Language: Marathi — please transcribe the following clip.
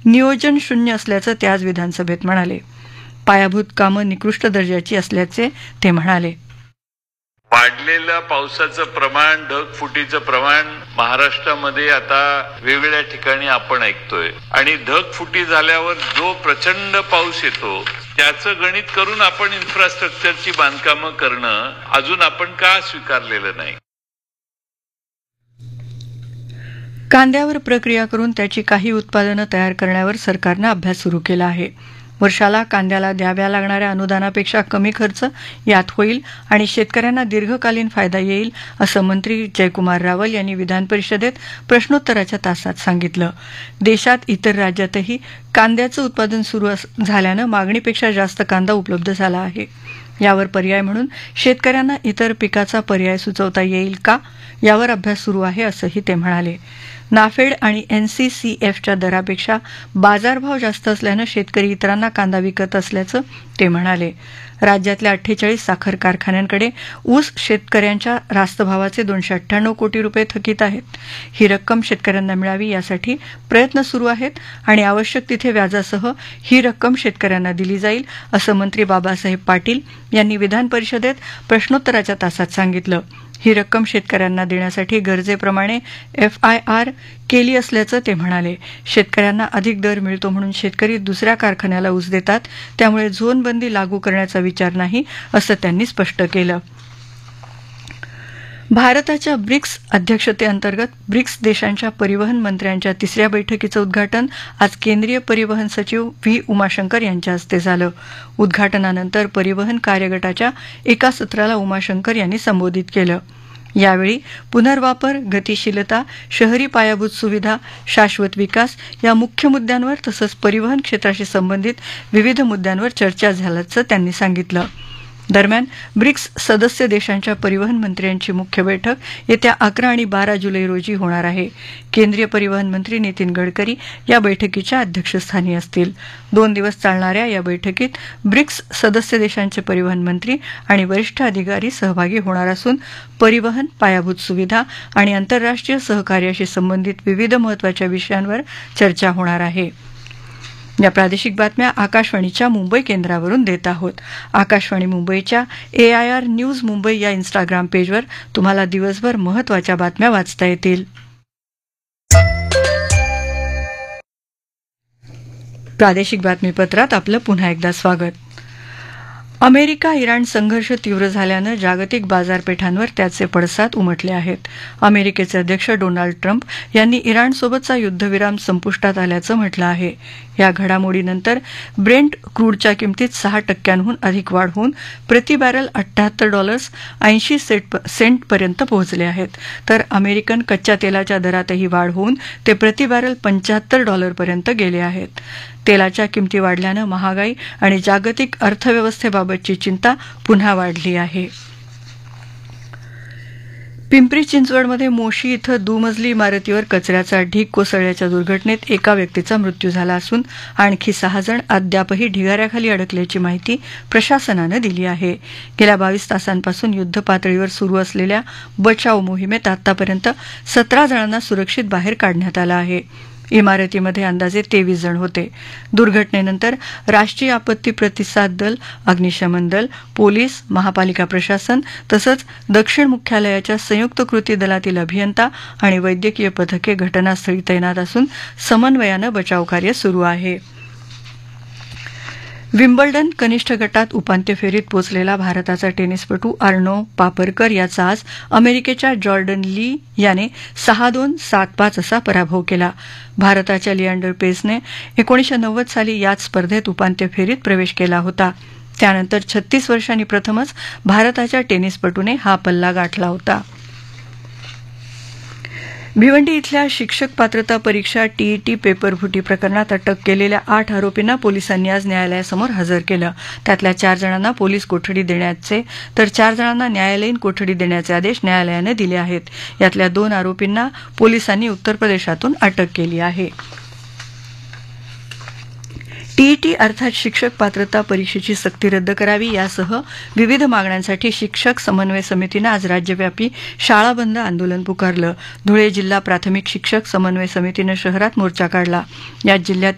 नियोजन शून्य असल्याचं ते आज विधानसभेत म्हणाले. पायाभूत कामं निकृष्ट दर्जाची असल्याचे ते म्हणाले. वाढलेलं पावसाचं प्रमाण, ढगफुटीचं प्रमाण महाराष्ट्रामध्ये आता वेगवेगळ्या ठिकाणी आपण ऐकतोय आणि ढगफुटी झाल्यावर जो प्रचंड पाऊस येतो त्याचं गणित करून आपण इन्फ्रास्ट्रक्चरची बांधकामं करणं अजून आपण का स्वीकारलेलं नाही. कांद्यावर प्रक्रिया करून त्याची काही उत्पादनं तयार करण्यावर सरकारनं अभ्यास सुरू केला आहे. वर्षाला कांद्याला द्याव्या लागणाऱ्या अनुदानापेक्षा कमी खर्च यात होईल आणि शेतकऱ्यांना दीर्घकालीन फायदा येईल असं मंत्री जयकुमार रावल यांनी विधान परिषदेत प्रश्नोत्तराच्या तासात सांगितलं. देशात इतर राज्यातही कांद्याचं उत्पादन सुरू झाल्यानं मागणीपेक्षा जास्त कांदा उपलब्ध झाला आहे. यावर पर्याय म्हणून शेतकऱ्यांना इतर पिकाचा पर्याय सुचवता येईल का यावर अभ्यास सुरू आहे असंही ते म्हणाले. नाफेड आणि NCCFच्या दरापेक्षा बाजारभाव जास्त असल्यानं शेतकरी इतरांना कांदा विकत असल्याचं ते म्हणाले. राज्यातल्या 48 साखर कारखान्यांकडे ऊस शेतकऱ्यांच्या रास्त भावाचे 298 कोटी रुपये थकीत आहेत. ही रक्कम शेतकऱ्यांना मिळावी यासाठी प्रयत्न सुरू आहेत आणि आवश्यक तिथे व्याजासह ही रक्कम शेतकऱ्यांना दिली जाईल असं मंत्री बाबासाहेब पाटील यांनी विधान परिषदेत प्रश्नोत्तराच्या तासात सांगितलं. ही रक्कम शेतकऱ्यांना देण्यासाठी गरजेप्रमाणे FIR केली असल्याचं ते म्हणाले. शेतकऱ्यांना अधिक दर मिळतो म्हणून शेतकरी दुसऱ्या कारखान्याला ऊस देतात, त्यामुळे झोनबंदी लागू करण्याचा विचार नाही असं त्यांनी स्पष्ट केलं. भारताच्या ब्रिक्स अध्यक्षतेअंतर्गत ब्रिक्स देशांच्या परिवहन मंत्र्यांच्या तिसऱ्या बैठकीचं उद्घाटन आज केंद्रीय परिवहन सचिव व्ही उमाशंकर यांच्या हस्ते झालं. उद्घाटनानंतर परिवहन कार्यगटाच्या एका सत्राला उमाशंकर यांनी संबोधित केलं. यावेळी पुनर्वापर, गतिशीलता, शहरी पायाभूत सुविधा, शाश्वत विकास या मुख्य मुद्द्यांवर तसंच परिवहन क्षेत्राशी संबंधित विविध मुद्द्यांवर चर्चा झाल्याचं त्यांनी सांगितलं. दरम्यान ब्रिक्स सदस्य देशांच्या परिवहन मंत्र्यांची मुख्य बैठक येत्या 11 आणि 12 जुलै रोजी होणार आहे. केंद्रीय परिवहन मंत्री नितीन गडकरी या बैठकीच्या अध्यक्षस्थानी असतील. 2 दिवस चालणाऱ्या या बैठकीत ब्रिक्स सदस्य देशांचे परिवहन मंत्री आणि वरिष्ठ अधिकारी सहभागी होणार असून परिवहन, पायाभूत सुविधा आणि आंतरराष्ट्रीय सहकार्याशी संबंधित विविध महत्त्वाच्या विषयांवर चर्चा होणार आहे. या प्रादेशिक बातम्या आकाशवाणीच्या मुंबई केंद्रावरून देत आहोत. आकाशवाणी मुंबईच्या AIR न्यूज मुंबई या इंस्टाग्राम पेजवर तुम्हाला दिवसभर महत्त्वाच्या बातम्या वाचता येतील. प्रादेशिक बातमीपत्रात आपलं पुन्हा एकदा स्वागत. अमेरिका इराण संघर्ष तीव्र झाल्यानं जागतिक बाजारपेठांवर त्याचे पडसाद उमटले आहेत. अमेरिकेचे अध्यक्ष डोनाल्ड ट्रम्प यांनी इराणसोबतचा युद्धविराम संपुष्टात आल्याचं म्हटलं आहे. या घडामोडीनंतर ब्रेंट क्रूडच्या किमतीत 6% अधिक वाढ होऊन प्रति बॅरल $78.80 सेंटपर्यंत पोहोचले आहेत. तर अमेरिकन कच्च्या तेलाच्या दरातही वाढ होऊन ते प्रति बॅरल $75 गेले आहेत. तेलाच्या किमती वाढल्यानं महागाई आणि जागतिक अर्थव्यवस्थेबाबतची चिंता पुन्हा वाढली आहे. पिंपरी चिंचवडमध्ये मोशी इथं दुमजली इमारतीवर कचऱ्याचा ढीग कोसळल्याच्या दुर्घटनेत एका व्यक्तीचा मृत्यू झाला असून आणखी 6 जण अद्यापही ढिगाऱ्याखाली अडकल्याची माहिती प्रशासनानं दिली आहे. गेल्या 22 तासांपासून युद्धपातळीवर सुरू असलेल्या बचाव मोहिमेत आतापर्यंत 17 जणांना सुरक्षित बाहेर काढण्यात आलं आहे. इमारतीमध्ये अंदाजे 23 जण होते. दुर्घटनेनंतर राष्ट्रीय आपत्ती प्रतिसाद दल, अग्निशमन दल, पोलीस, महापालिका प्रशासन तसंच दक्षिण मुख्यालयाच्या संयुक्त कृती दलातील अभियंता आणि वैद्यकीय पथके घटनास्थळी तैनात असून समन्वयानं बचावकार्य सुरू आहे. विम्बल्डन कनिष्ठ गटात उपांत्य फेरीत पोचलेला भारताचा टेनिसपटू अर्णव पापरकर याचा आज अमेरिकेच्या जॉर्डन ली याने 6-2, 7-5 असा पराभव केला. भारताच्या लिएंडर पेसने 1990 साली याच स्पर्धेत उपांत्य फेरीत प्रवेश केला होता. त्यानंतर 36 वर्षांनी प्रथमच भारताच्या टेनिसपटूने हा पल्ला गाठला होता. भिवंडी इथल्या शिक्षक पात्रता परीक्षा TET पेपरफुटी प्रकरणात अटक केलेल्या 8 आरोपींना पोलिसांनी आज न्यायालयासमोर हजर केलं. त्यातल्या 4 जणांना पोलीस कोठडी देण्याचे तर 4 जणांना न्यायालयीन कोठडी देण्याचे आदेश न्यायालयानं दिले आहेत. यातल्या 2 आरोपींना पोलिसांनी उत्तर प्रदेशातून अटक केली आहे. TET अर्थात शिक्षक पात्रता परीक्षेची सक्ती रद्द करावी यासह विविध मागण्यांसाठी शिक्षक समन्वय समितीनं आज राज्यव्यापी शाळा बंद आंदोलन पुकारलं. धुळे जिल्हा प्राथमिक शिक्षक समन्वय समितीनं शहरात मोर्चा काढला. यात जिल्ह्यात